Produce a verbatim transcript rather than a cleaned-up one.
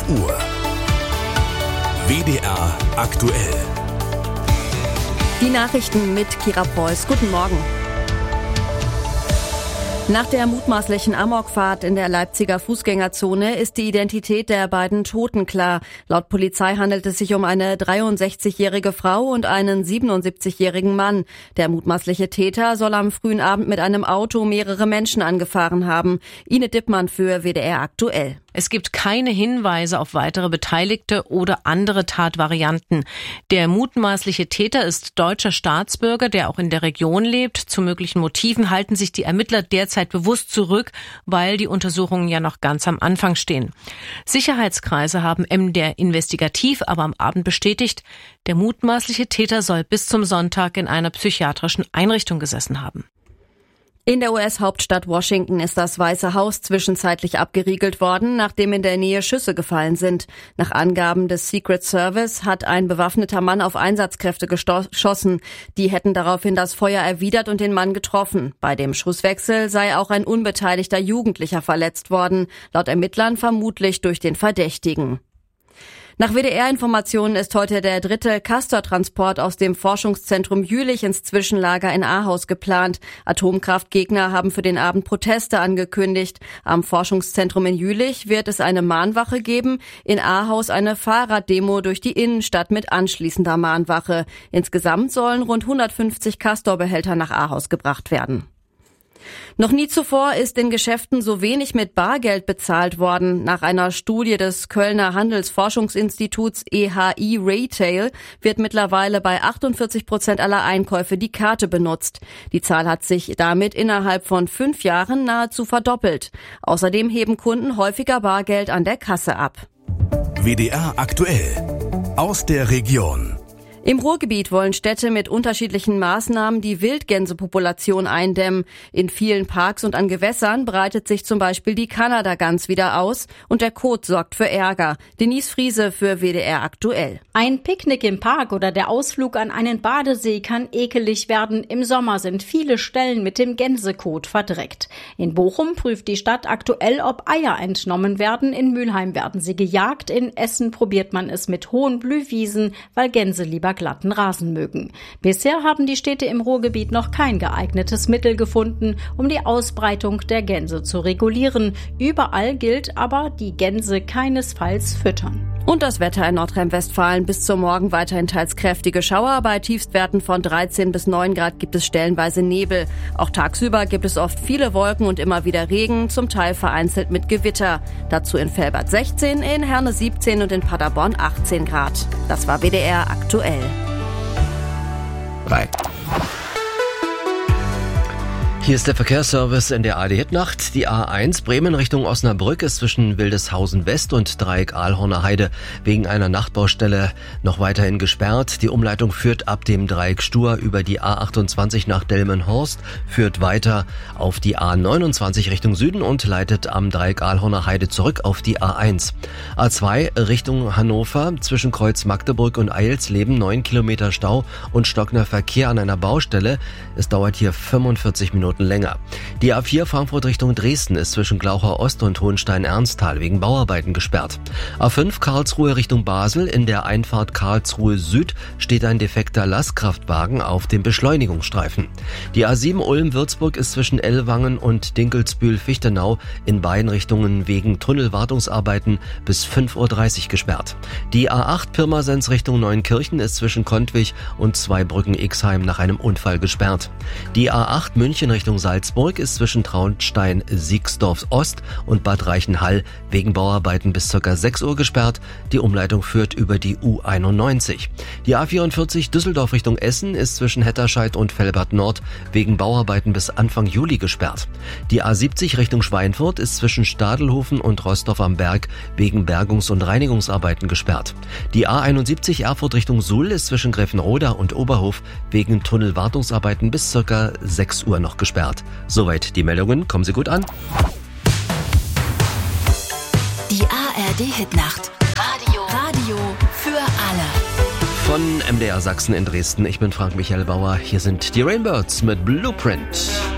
Uhr. W D R aktuell. Die Nachrichten mit Kira Preuß. Guten Morgen. Nach der mutmaßlichen Amokfahrt in der Leipziger Fußgängerzone ist die Identität der beiden Toten klar. Laut Polizei handelt es sich um eine dreiundsechzigjährige Frau und einen siebenundsiebzigjährigen Mann. Der mutmaßliche Täter soll am frühen Abend mit einem Auto mehrere Menschen angefahren haben. Ine Dippmann für W D R aktuell. Es gibt keine Hinweise auf weitere Beteiligte oder andere Tatvarianten. Der mutmaßliche Täter ist deutscher Staatsbürger, der auch in der Region lebt. Zu möglichen Motiven halten sich die Ermittler derzeit bewusst zurück, weil die Untersuchungen ja noch ganz am Anfang stehen. Sicherheitskreise haben M D R investigativ aber am Abend bestätigt, der mutmaßliche Täter soll bis zum Sonntag in einer psychiatrischen Einrichtung gesessen haben. In der U S-Hauptstadt Washington ist das Weiße Haus zwischenzeitlich abgeriegelt worden, nachdem in der Nähe Schüsse gefallen sind. Nach Angaben des Secret Service hat ein bewaffneter Mann auf Einsatzkräfte geschossen. Die hätten daraufhin das Feuer erwidert und den Mann getroffen. Bei dem Schusswechsel sei auch ein unbeteiligter Jugendlicher verletzt worden, laut Ermittlern vermutlich durch den Verdächtigen. Nach W D R-Informationen ist heute der dritte Castor-Transport aus dem Forschungszentrum Jülich ins Zwischenlager in Ahaus geplant. Atomkraftgegner haben für den Abend Proteste angekündigt. Am Forschungszentrum in Jülich wird es eine Mahnwache geben, in Ahaus eine Fahrraddemo durch die Innenstadt mit anschließender Mahnwache. Insgesamt sollen rund hundertfünfzig Castor-Behälter nach Ahaus gebracht werden. Noch nie zuvor ist in Geschäften so wenig mit Bargeld bezahlt worden. Nach einer Studie des Kölner Handelsforschungsinstituts E H I Retail wird mittlerweile bei achtundvierzig Prozent aller Einkäufe die Karte benutzt. Die Zahl hat sich damit innerhalb von fünf Jahren nahezu verdoppelt. Außerdem heben Kunden häufiger Bargeld an der Kasse ab. W D R aktuell. Aus der Region. Im Ruhrgebiet wollen Städte mit unterschiedlichen Maßnahmen die Wildgänsepopulation eindämmen. In vielen Parks und an Gewässern breitet sich zum Beispiel die Kanadagans wieder aus und der Kot sorgt für Ärger. Denise Friese für W D R aktuell. Ein Picknick im Park oder der Ausflug an einen Badesee kann ekelig werden. Im Sommer sind viele Stellen mit dem Gänsekot verdreckt. In Bochum prüft die Stadt aktuell, ob Eier entnommen werden. In Mülheim werden sie gejagt. In Essen probiert man es mit hohen Blühwiesen, weil Gänse lieber glatten Rasen mögen. Bisher haben die Städte im Ruhrgebiet noch kein geeignetes Mittel gefunden, um die Ausbreitung der Gänse zu regulieren. Überall gilt aber, die Gänse keinesfalls füttern. Und das Wetter in Nordrhein-Westfalen bis zum Morgen weiterhin teils kräftige Schauer. Bei Tiefstwerten von dreizehn bis neun Grad gibt es stellenweise Nebel. Auch tagsüber gibt es oft viele Wolken und immer wieder Regen, zum Teil vereinzelt mit Gewitter. Dazu in Velbert sechzehn, in Herne siebzehn und in Paderborn achtzehn Grad. Das war W D R aktuell. Rein. Hier ist der Verkehrsservice in der A R D-Hitnacht. Die A eins Bremen Richtung Osnabrück ist zwischen Wildeshausen West und Dreieck Ahlhorner Heide wegen einer Nachtbaustelle noch weiterhin gesperrt. Die Umleitung führt ab dem Dreieck Stur über die A achtundzwanzig nach Delmenhorst, führt weiter auf die A neunundzwanzig Richtung Süden und leitet am Dreieck Ahlhorner Heide zurück auf die A eins. A zwei Richtung Hannover zwischen Kreuz Magdeburg und Eilsleben neun Kilometer Stau und stockender Verkehr an einer Baustelle. Es dauert hier fünfundvierzig Minuten länger. Die A vier Frankfurt Richtung Dresden ist zwischen Glaucher Ost und Hohenstein-Ernsthal wegen Bauarbeiten gesperrt. A fünf Karlsruhe Richtung Basel, in der Einfahrt Karlsruhe Süd steht ein defekter Lastkraftwagen auf dem Beschleunigungsstreifen. Die A sieben Ulm-Würzburg ist zwischen Ellwangen und Dinkelsbühl-Fichtenau in beiden Richtungen wegen Tunnelwartungsarbeiten bis fünf Uhr dreißig gesperrt. Die A acht Pirmasens Richtung Neunkirchen ist zwischen Kontwig und Zweibrücken-Ixheim nach einem Unfall gesperrt. Die A acht München Richtung Salzburg ist zwischen Traunstein-Siegsdorf Ost und Bad Reichenhall wegen Bauarbeiten bis ca. sechs Uhr gesperrt. Die Umleitung führt über die U einundneunzig. Die A vierundvierzig Düsseldorf Richtung Essen ist zwischen Hetterscheid und Velbert Nord wegen Bauarbeiten bis Anfang Juli gesperrt. Die A siebzig Richtung Schweinfurt ist zwischen Stadelhofen und Rostorf am Berg wegen Bergungs- und Reinigungsarbeiten gesperrt. Die A einundsiebzig Erfurt Richtung Suhl ist zwischen Greffenroda und Oberhof wegen Tunnelwartungsarbeiten bis ca. sechs Uhr noch gesperrt. Soweit die Meldungen. Kommen Sie gut an. Die A R D-Hitnacht. Radio. Radio für alle. Von M D R Sachsen in Dresden. Ich bin Frank Michael Bauer. Hier sind die Rainbirds mit Blueprint.